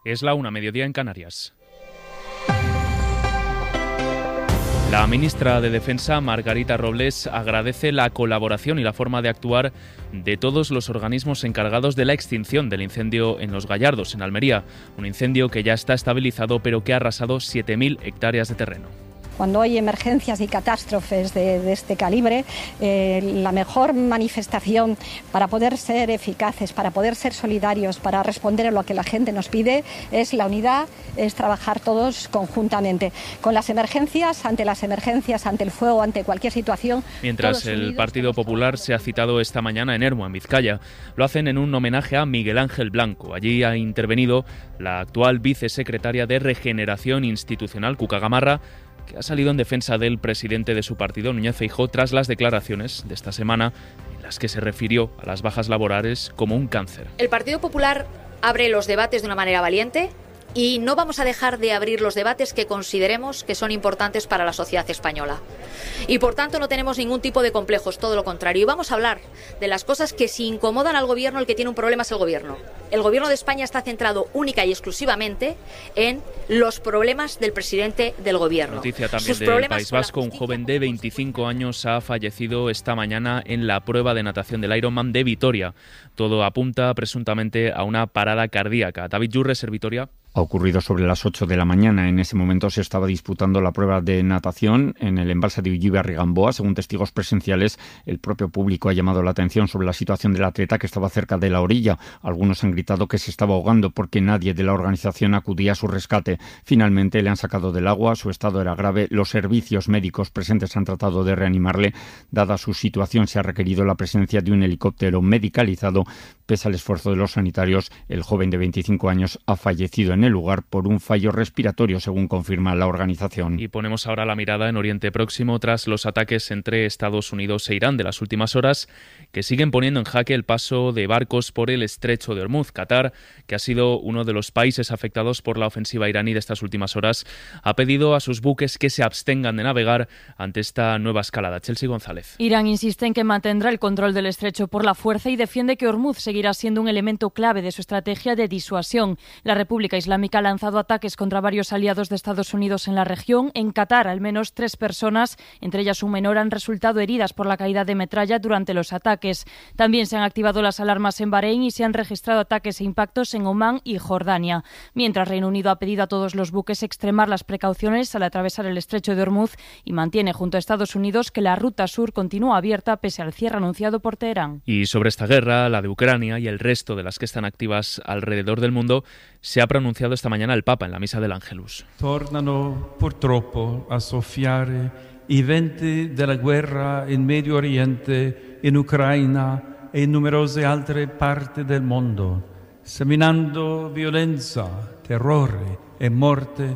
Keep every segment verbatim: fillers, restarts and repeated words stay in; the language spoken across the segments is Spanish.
Es la una, mediodía en Canarias. La ministra de Defensa, Margarita Robles, agradece la colaboración y la forma de actuar de todos los organismos encargados de la extinción del incendio en Los Gallardos, en Almería. Un incendio que ya está estabilizado, pero que ha arrasado siete mil hectáreas de terreno. Cuando hay emergencias y catástrofes de, de este calibre, eh, la mejor manifestación para poder ser eficaces, para poder ser solidarios, para responder a lo que la gente nos pide, es la unidad, es trabajar todos conjuntamente. Con las emergencias, ante las emergencias, ante el fuego, ante cualquier situación. Mientras el unidos, Partido Popular se ha citado esta mañana en Ermua, en Vizcaya. Lo hacen en un homenaje a Miguel Ángel Blanco. Allí ha intervenido la actual vicesecretaria de Regeneración Institucional, Cuca Gamarra, que ha salido en defensa del presidente de su partido, Núñez Feijóo, tras las declaraciones de esta semana en las que se refirió a las bajas laborales como un cáncer. El Partido Popular abre los debates de una manera valiente y no vamos a dejar de abrir los debates que consideremos que son importantes para la sociedad española. Y por tanto no tenemos ningún tipo de complejos, todo lo contrario. Y vamos a hablar de las cosas que si incomodan al gobierno, el que tiene un problema es el gobierno. El gobierno de España está centrado única y exclusivamente en los problemas del presidente del gobierno. Noticia también del País Vasco. Un joven de veinticinco años ha fallecido esta mañana en la prueba de natación del Ironman de Vitoria. Todo apunta presuntamente a una parada cardíaca. David Yurres, Vitoria. Ha ocurrido sobre las ocho de la mañana. En ese momento se estaba disputando la prueba de natación en el embalse de Ullibe-Rigamboa. Según testigos presenciales, el propio público ha llamado la atención sobre la situación del atleta, que estaba cerca de la orilla. Algunos han gritado que se estaba ahogando porque nadie de la organización acudía a su rescate. Finalmente le han sacado del agua. Su estado era grave. Los servicios médicos presentes han tratado de reanimarle. Dada su situación, se ha requerido la presencia de un helicóptero medicalizado. Pese al esfuerzo de los sanitarios, el joven de veinticinco años ha fallecido en el lugar por un fallo respiratorio, según confirma la organización. Y ponemos ahora la mirada en Oriente Próximo tras los ataques entre Estados Unidos e Irán de las últimas horas, que siguen poniendo en jaque el paso de barcos por el estrecho de Hormuz. Qatar, que ha sido uno de los países afectados por la ofensiva iraní de estas últimas horas, ha pedido a sus buques que se abstengan de navegar ante esta nueva escalada. Chelsea González. Irán insiste en que mantendrá el control del estrecho por la fuerza y defiende que Hormuz seguirá siendo un elemento clave de su estrategia de disuasión. La República Islámica ha lanzado ataques contra varios aliados de Estados Unidos en la región. En Qatar, al menos tres personas, entre ellas un menor, han resultado heridas por la caída de metralla durante los ataques. También se han activado las alarmas en Bahrein y se han registrado ataques e impactos en Omán y Jordania. Mientras, Reino Unido ha pedido a todos los buques extremar las precauciones al atravesar el estrecho de Hormuz y mantiene junto a Estados Unidos que la ruta sur continúa abierta pese al cierre anunciado por Teherán. Y sobre esta guerra, la de Ucrania y el resto de las que están activas alrededor del mundo, se ha pronunciado esta mañana el Papa en la misa del Ángelus. Tornano purtroppo a soffiare i venti della guerra in Medio Oriente, in Ucraina e in numerose altre parti del mondo, seminando violenza, terrore e morte.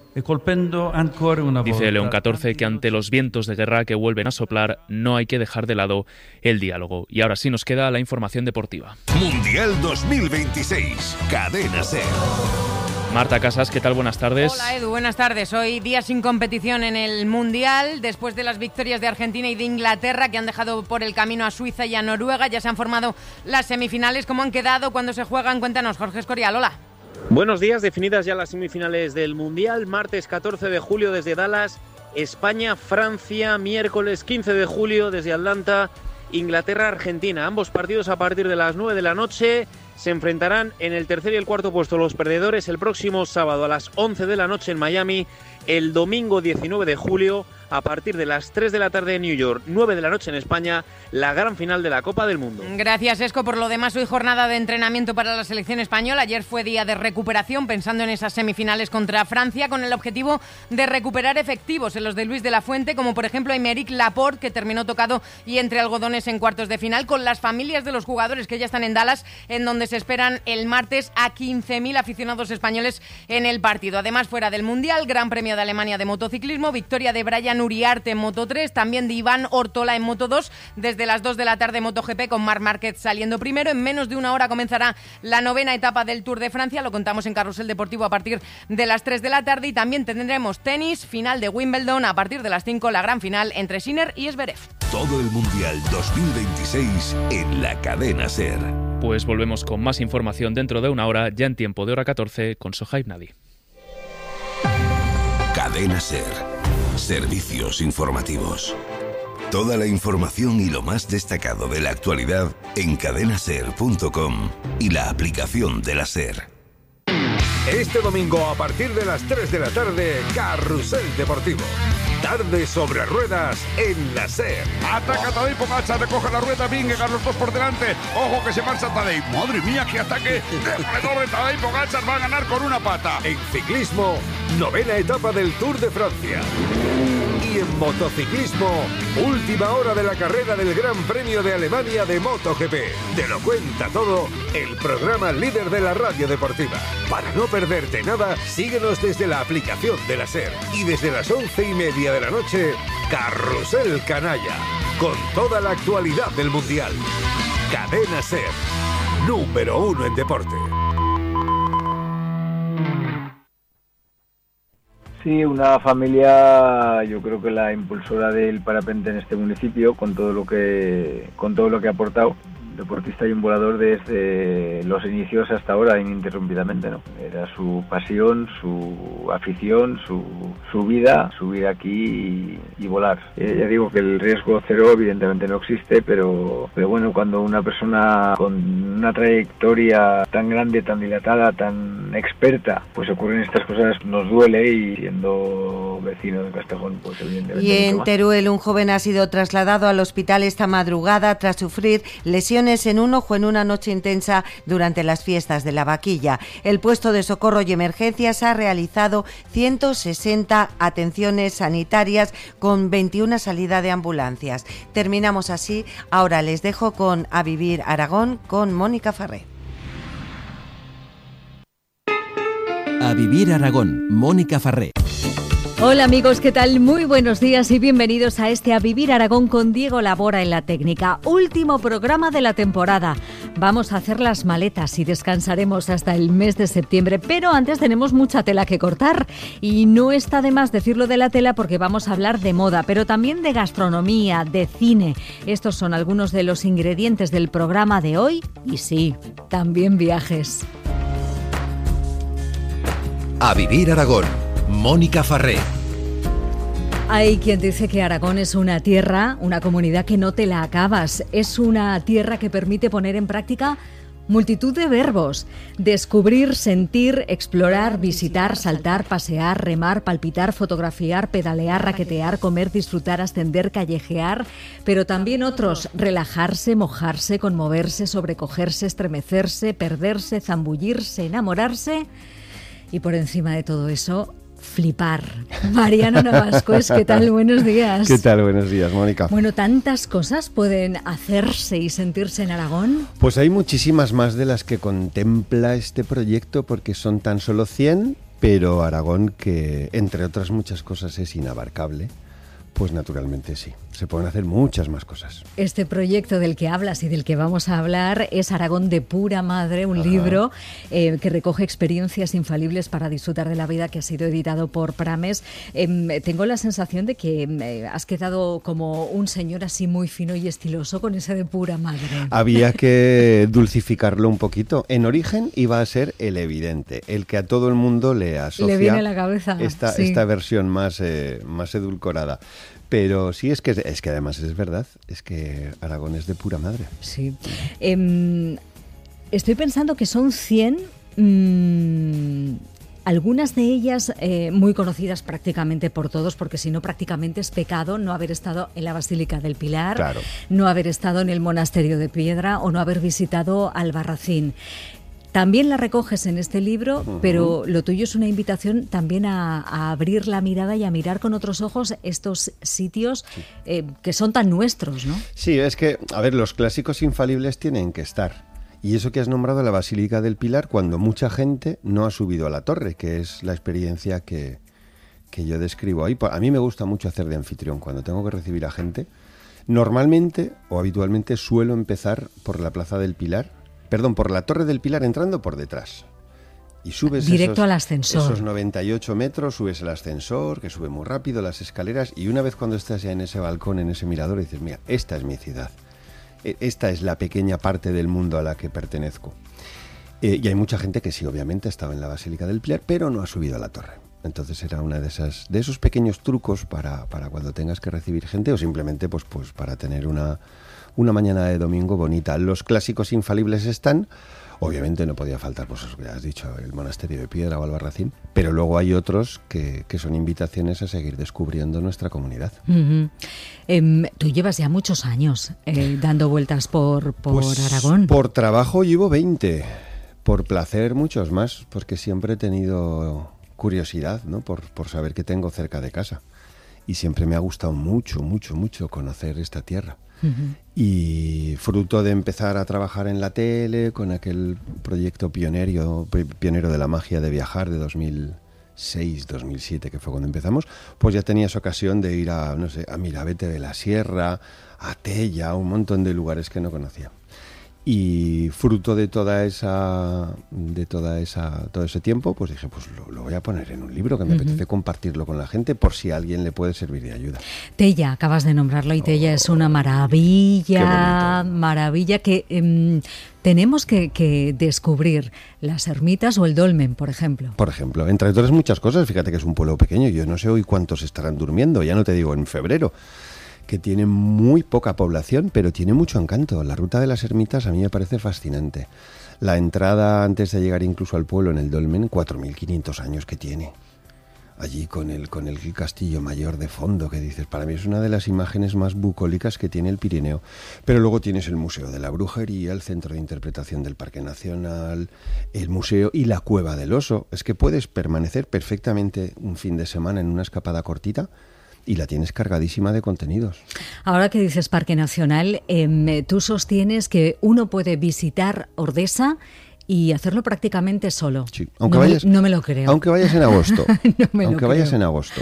Dice León catorce que ante los vientos de guerra que vuelven a soplar no hay que dejar de lado el diálogo. Y ahora sí nos queda la información deportiva. Mundial dos mil veintiséis, Cadena SER. Marta Casas, ¿qué tal? Buenas tardes. Hola Edu, buenas tardes. Hoy día sin competición en el Mundial, después de las victorias de Argentina y de Inglaterra que han dejado por el camino a Suiza y a Noruega. Ya se han formado las semifinales. ¿Cómo han quedado? ¿Cuándo se juegan? Cuéntanos, Jorge Escorial. Hola. Buenos días, definidas ya las semifinales del Mundial, martes catorce de julio desde Dallas, España, Francia, miércoles quince de julio desde Atlanta, Inglaterra, Argentina. Ambos partidos a partir de las nueve de la noche se enfrentarán en el tercer y el cuarto puesto los perdedores el próximo sábado a las once de la noche en Miami, el domingo diecinueve de julio a partir de las tres de la tarde en New York, nueve de la noche en España, la gran final de la Copa del Mundo. Gracias, Esco. Por lo demás, hoy jornada de entrenamiento para la selección española. Ayer fue día de recuperación, pensando en esas semifinales contra Francia, con el objetivo de recuperar efectivos en los de Luis de la Fuente, como por ejemplo Aymeric Laporte, que terminó tocado y entre algodones en cuartos de final, con las familias de los jugadores que ya están en Dallas, en donde se esperan el martes a quince mil aficionados españoles en el partido. Además, fuera del Mundial, Gran Premio de Alemania de motociclismo, victoria de Brian Uriarte en Moto tres, también de Iván Ortola en Moto dos, desde las dos de la tarde MotoGP con Marc Márquez saliendo primero. En menos de una hora comenzará la novena etapa del Tour de Francia, lo contamos en Carrusel Deportivo a partir de las tres de la tarde, y también tendremos tenis, final de Wimbledon a partir de las cinco, la gran final entre Sinner y Zverev. Todo el Mundial dos mil veintiséis en la cadena SER. Pues volvemos con más información dentro de una hora, ya en tiempo de hora catorce, con Sohaib Nadi. Cadena SER. Servicios informativos. Toda la información y lo más destacado de la actualidad en cadena ser punto com y la aplicación de la SER. Este domingo a partir de las tres de la tarde, Carrusel Deportivo. Tarde sobre ruedas en la SER. Ataca Tadej Pogačar, recoge la rueda, Vingegaard, los dos por delante. Ojo que se marcha Tadej. Madre mía, qué ataque demoledor de Tadej Pogačar, va a ganar con una pata. En ciclismo, novena etapa del Tour de Francia. Y en motociclismo, última hora de la carrera del Gran Premio de Alemania de MotoGP. Te lo cuenta todo el programa líder de la radio deportiva. Para no perderte nada, síguenos desde la aplicación de la SER. Y desde las once y media de la noche, Carrusel Canalla, con toda la actualidad del Mundial. Cadena SER, número uno en deporte. Sí, una familia, yo creo que la impulsora del parapente en este municipio, con todo lo que con todo lo que ha aportado. Deportista y un volador desde los inicios hasta ahora, ininterrumpidamente, ¿no? Era su pasión, su afición, su, su vida, subir aquí y, y volar. Eh, ya digo que el riesgo cero evidentemente no existe, pero, pero bueno, cuando una persona con una trayectoria tan grande, tan dilatada, tan experta, pues ocurren estas cosas, nos duele, y siendo vecino de Castejón, pues evidentemente. Y en Teruel, un joven ha sido trasladado al hospital esta madrugada tras sufrir lesiones en un ojo en una noche intensa durante las fiestas de la Vaquilla. El puesto de socorro y emergencias ha realizado ciento sesenta atenciones sanitarias con veintiuna salidas de ambulancias. Terminamos así. Ahora les dejo con A Vivir Aragón con Mónica Farré. A Vivir Aragón, Mónica Farré. Hola amigos, ¿qué tal? Muy buenos días y bienvenidos a este A Vivir Aragón con Diego Labora en la técnica. Último programa de la temporada. Vamos a hacer las maletas y descansaremos hasta el mes de septiembre, pero antes tenemos mucha tela que cortar y no está de más decirlo de la tela porque vamos a hablar de moda, pero también de gastronomía, de cine. Estos son algunos de los ingredientes del programa de hoy y sí, también viajes. A Vivir Aragón, Mónica Farré. Hay quien dice que Aragón es una tierra, una comunidad que no te la acabas. Es una tierra que permite poner en práctica multitud de verbos. Descubrir, sentir, explorar, visitar, saltar, pasear, remar, palpitar, fotografiar, pedalear, raquetear, comer, disfrutar, ascender, callejear. Pero también otros: relajarse, mojarse, conmoverse, sobrecogerse, estremecerse, perderse, zambullirse, enamorarse. Y por encima de todo eso, flipar. Mariano Navascués, ¿qué tal? Buenos días. ¿Qué tal? Buenos días, Mónica. Bueno, ¿tantas cosas pueden hacerse y sentirse en Aragón? Pues hay muchísimas más de las que contempla este proyecto, porque son tan solo cien, pero Aragón, que entre otras muchas cosas es inabarcable, pues naturalmente sí, se pueden hacer muchas más cosas. Este proyecto del que hablas y del que vamos a hablar es Aragón de pura madre, un Ajá. libro eh, que recoge experiencias infalibles para disfrutar de la vida, que ha sido editado por Prames. Eh, tengo la sensación de que eh, has quedado como un señor así muy fino y estiloso con ese de pura madre. Había que dulcificarlo un poquito. En origen iba a ser el evidente, el que a todo el mundo le asocia. Le viene a la cabeza. Esta, sí. esta versión más, eh, más edulcorada. Pero sí, es que, es que además es verdad, es que Aragón es de pura madre. Sí. Eh, estoy pensando que son cien, mmm, algunas de ellas eh, muy conocidas prácticamente por todos, porque si no prácticamente es pecado no haber estado en la Basílica del Pilar, Claro. no haber estado en el Monasterio de Piedra o no haber visitado Albarracín. También la recoges en este libro, uh-huh. pero lo tuyo es una invitación también a, a abrir la mirada y a mirar con otros ojos estos sitios sí. eh, que son tan nuestros, ¿no? Sí, es que, a ver, los clásicos infalibles tienen que estar. Y eso que has nombrado la Basílica del Pilar, cuando mucha gente no ha subido a la torre, que es la experiencia que, que yo describo ahí. A mí me gusta mucho hacer de anfitrión cuando tengo que recibir a gente. Normalmente o habitualmente suelo empezar por la Plaza del Pilar, Perdón, por la Torre del Pilar entrando por detrás. Y subes directo esos, al ascensor. Esos noventa y ocho metros, subes el ascensor, que sube muy rápido, las escaleras, y una vez cuando estás ya en ese balcón, en ese mirador, dices, mira, esta es mi ciudad. Esta es la pequeña parte del mundo a la que pertenezco. Eh, y hay mucha gente que sí, obviamente, estaba en la Basílica del Pilar, pero no ha subido a la torre. Entonces era una de esas de esos pequeños trucos para, para cuando tengas que recibir gente o simplemente pues, pues para tener una, una mañana de domingo bonita. Los clásicos infalibles están... Obviamente no podía faltar, pues eso que has dicho, el Monasterio de Piedra o Albarracín, pero luego hay otros que, que son invitaciones a seguir descubriendo nuestra comunidad. Uh-huh. Eh, tú llevas ya muchos años eh, dando vueltas por, por pues, Aragón. Por trabajo llevo veinte, por placer muchos más, porque siempre he tenido curiosidad, ¿no? por, por saber qué tengo cerca de casa. Y siempre me ha gustado mucho, mucho, mucho conocer esta tierra. Uh-huh. Y fruto de empezar a trabajar en la tele con aquel proyecto pionero, pionero de la magia de viajar de dos mil seis, dos mil siete, que fue cuando empezamos, pues ya tenías ocasión de ir a, no sé, a Mirabete de la Sierra, a Tella, un montón de lugares que no conocía. Y fruto de toda esa, de toda esa, todo ese tiempo, pues dije, pues lo, lo voy a poner en un libro que me uh-huh. apetece compartirlo con la gente por si a alguien le puede servir de ayuda. Tella, acabas de nombrarlo y Tella oh, es una maravilla, maravilla que eh, tenemos que, que descubrir las ermitas o el dolmen, por ejemplo. Por ejemplo, entre otras muchas cosas, fíjate que es un pueblo pequeño, yo no sé hoy cuántos estarán durmiendo, ya no te digo en febrero, que tiene muy poca población, pero tiene mucho encanto. La ruta de las ermitas a mí me parece fascinante. La entrada antes de llegar incluso al pueblo en el dolmen, cuatro mil quinientos años que tiene. Allí con el, con el castillo mayor de fondo, que dices, para mí es una de las imágenes más bucólicas que tiene el Pirineo. Pero luego tienes el Museo de la Brujería, el Centro de Interpretación del Parque Nacional, el museo y la Cueva del Oso. Es que puedes permanecer perfectamente un fin de semana en una escapada cortita y la tienes cargadísima de contenidos. Ahora que dices Parque Nacional, eh, tú sostienes que uno puede visitar Ordesa y hacerlo prácticamente solo. Sí, aunque no, vayas, me, no me lo creo. Aunque vayas en agosto. no me aunque lo vayas creo. en agosto.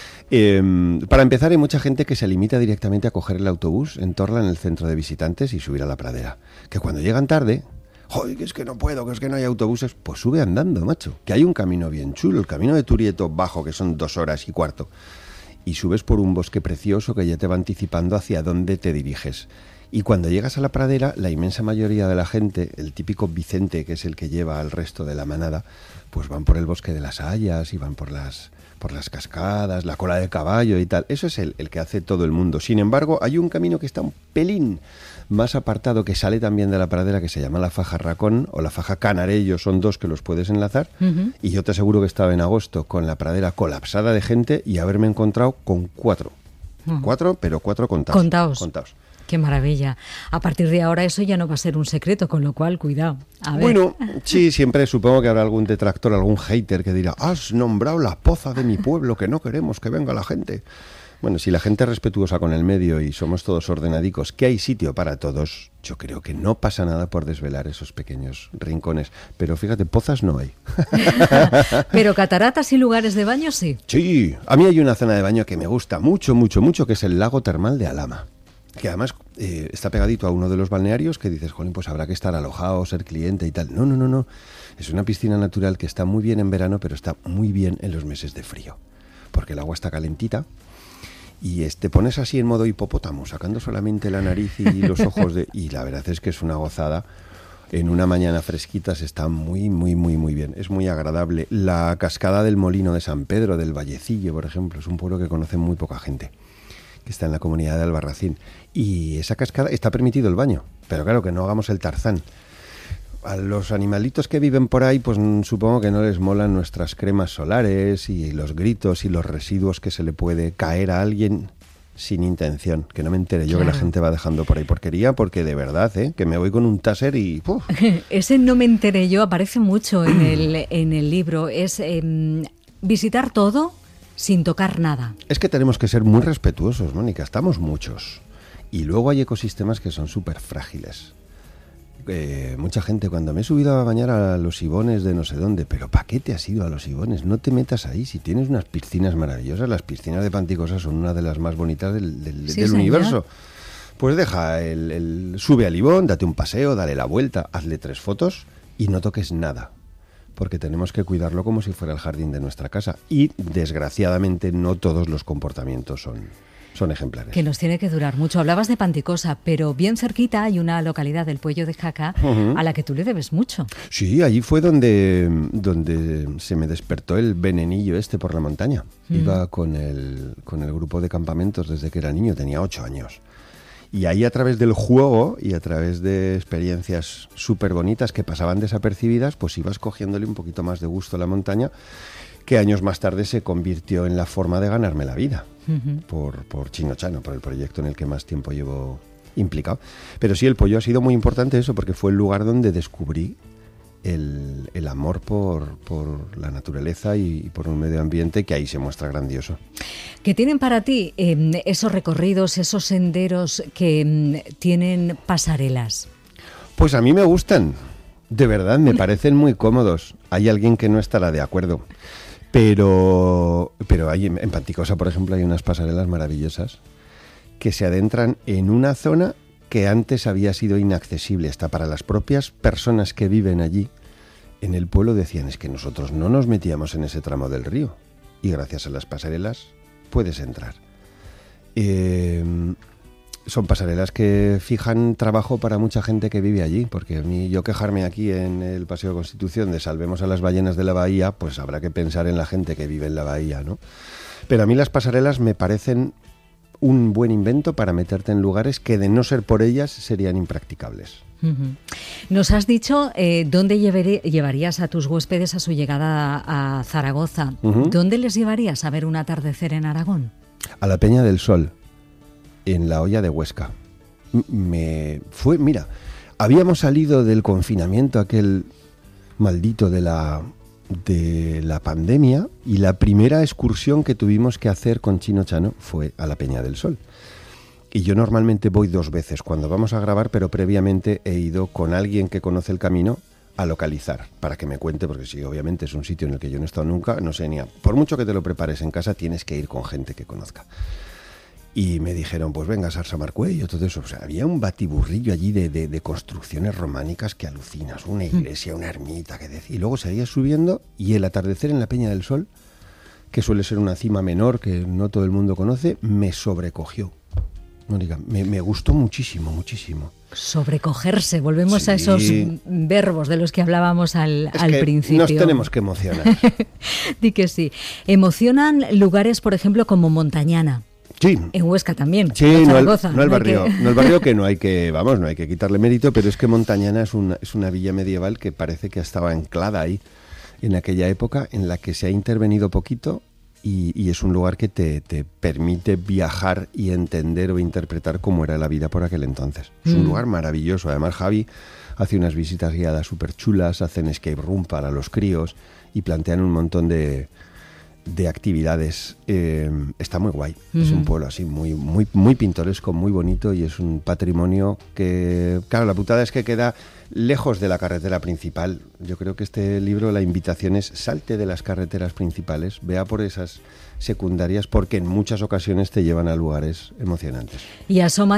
Eh, para empezar, hay mucha gente que se limita directamente a coger el autobús en Torla, en el centro de visitantes, y subir a la pradera. Que cuando llegan tarde, joder, que es que no puedo, que es que no hay autobuses, pues sube andando, macho. Que hay un camino bien chulo, el camino de Turieto Bajo, que son dos horas y cuarto. Y subes por un bosque precioso que ya te va anticipando hacia dónde te diriges. Y cuando llegas a la pradera, la inmensa mayoría de la gente, el típico Vicente, que es el que lleva al resto de la manada, pues van por el bosque de las hayas y van por las, por las cascadas, la cola de caballo y tal. Eso es el, el que hace todo el mundo. Sin embargo, hay un camino que está un pelín más apartado, que sale también de la pradera, que se llama la Faja Racón o la Faja Canarello, son dos que los puedes enlazar. Uh-huh. Y yo te aseguro que estaba en agosto con la pradera colapsada de gente y haberme encontrado con cuatro. Uh-huh. Cuatro, pero cuatro contados. Contados. Contados. Qué maravilla. A partir de ahora eso ya no va a ser un secreto, con lo cual, cuidado. A ver. Bueno, sí, siempre supongo que habrá algún detractor, algún hater que dirá, has nombrado la poza de mi pueblo, que no queremos que venga la gente. Bueno, si la gente es respetuosa con el medio y somos todos ordenadicos, que hay sitio para todos, yo creo que no pasa nada por desvelar esos pequeños rincones. Pero fíjate, pozas no hay. Pero cataratas y lugares de baño sí. Sí, a mí hay una zona de baño que me gusta mucho, mucho, mucho, que es el lago termal de Alhama. Que además eh, está pegadito a uno de los balnearios que dices, jolín, pues habrá que estar alojado, ser cliente y tal. No, no, no, no. Es una piscina natural que está muy bien en verano, pero está muy bien en los meses de frío. Porque el agua está calentita y te este, pones así en modo hipopótamo, sacando solamente la nariz y los ojos. de Y la verdad es que es una gozada. En una mañana fresquita se está muy, muy, muy, muy bien. Es muy agradable. La cascada del Molino de San Pedro, del Vallecillo, por ejemplo, es un pueblo que conoce muy poca gente, que está en la comunidad de Albarracín. Y esa cascada está permitido el baño, pero claro, que no hagamos el Tarzán. A los animalitos que viven por ahí, pues supongo que no les molan nuestras cremas solares y los gritos y los residuos que se le puede caer a alguien sin intención. Que no me entere yo, claro, que la gente va dejando por ahí porquería, porque de verdad, ¿eh? Que me voy con un taser y... ¡puf! Ese no me enteré yo aparece mucho en el, en el libro. Es eh, visitar todo sin tocar nada. Es que tenemos que ser muy respetuosos, Mónica, estamos muchos. Y luego hay ecosistemas que son súper frágiles. Eh, mucha gente, cuando me he subido a bañar a los Ibones de no sé dónde, pero ¿para qué te has ido a los Ibones? No te metas ahí, si tienes unas piscinas maravillosas. Las piscinas de Panticosa son una de las más bonitas del, del, sí, del universo. Pues deja, el, el, sube al Ibón, date un paseo, dale la vuelta, hazle tres fotos y no toques nada. porque tenemos que cuidarlo como si fuera el jardín de nuestra casa. Y, desgraciadamente, no todos los comportamientos son, son ejemplares. Que nos tiene que durar mucho. Hablabas de Panticosa, pero bien cerquita hay una localidad del Puello de Jaca uh-huh. a la que tú le debes mucho. Sí, allí fue donde, donde se me despertó el venenillo este por la montaña. Mm. Iba con el, con el grupo de campamentos desde que era niño, tenía ocho años. Y ahí, a través del juego y a través de experiencias súper bonitas que pasaban desapercibidas, pues ibas cogiéndole un poquito más de gusto a la montaña, que años más tarde se convirtió en la forma de ganarme la vida, uh-huh. por, por Chino Chano, por el proyecto en el que más tiempo llevo implicado. Pero sí, el Pollo ha sido muy importante eso, porque fue el lugar donde descubrí el, el amor por, por la naturaleza y, y por un medio ambiente que ahí se muestra grandioso. ¿Qué tienen para ti eh, esos recorridos, esos senderos que eh, tienen pasarelas? Pues a mí me gustan, de verdad, me parecen muy cómodos. Hay alguien que no estará de acuerdo, pero, pero hay, en Panticosa, por ejemplo, hay unas pasarelas maravillosas que se adentran en una zona que antes había sido inaccesible, hasta para las propias personas que viven allí. En el pueblo decían, es que nosotros no nos metíamos en ese tramo del río, y gracias a las pasarelas puedes entrar. Eh, son pasarelas que fijan trabajo para mucha gente que vive allí, porque a mí, yo quejarme aquí en el Paseo de Constitución de salvemos a las ballenas de la bahía, pues habrá que pensar en la gente que vive en la bahía, ¿no? Pero a mí las pasarelas me parecen un buen invento para meterte en lugares que, de no ser por ellas, serían impracticables. Uh-huh. Nos has dicho eh, dónde llevaré, llevarías a tus huéspedes a su llegada a, a Zaragoza. Uh-huh. ¿Dónde les llevarías a ver un atardecer en Aragón? A la Peña del Sol, en la Hoya de Huesca. Me fue, mira, habíamos salido del confinamiento aquel maldito de la de la pandemia, y la primera excursión que tuvimos que hacer con Chino Chano fue a la Peña del Sol. Y yo normalmente voy dos veces cuando vamos a grabar, pero previamente he ido con alguien que conoce el camino a localizar, para que me cuente, porque sí, obviamente es un sitio en el que yo no he estado nunca, no sé ni a, por mucho que te lo prepares en casa, tienes que ir con gente que conozca. Y me dijeron, pues venga, Sarsa Marcuello, todo eso. O sea, había un batiburrillo allí de, de, de construcciones románicas que alucinas. Una iglesia, una ermita, que decir. Y luego seguías subiendo, y el atardecer en la Peña del Sol, que suele ser una cima menor que no todo el mundo conoce, me sobrecogió. No diga, me, me gustó muchísimo, muchísimo. Sobrecogerse, volvemos sí. a esos verbos de los que hablábamos al, es al que principio. Nos tenemos que emocionar. Di que sí. Emocionan lugares, por ejemplo, como Montañana. Sí. En Huesca también. Sí, no el, no el no barrio, que... no el barrio que no hay que, vamos, no hay que quitarle mérito, pero es que Montañana es una, es una villa medieval que parece que estaba anclada ahí en aquella época, en la que se ha intervenido poquito, y, y es un lugar que te, te permite viajar y entender o interpretar cómo era la vida por aquel entonces. Es mm. un lugar maravilloso. Además, Javi hace unas visitas guiadas súper chulas, hacen escape room para los críos y plantean un montón de de actividades. Eh, está muy guay. Uh-huh. Es un pueblo así muy, muy, muy pintoresco, muy bonito, y es un patrimonio que, claro, la putada es que queda lejos de la carretera principal. Yo creo que este libro, la invitación es: salte de las carreteras principales, vea por esas secundarias, porque en muchas ocasiones te llevan a lugares emocionantes. Y asoma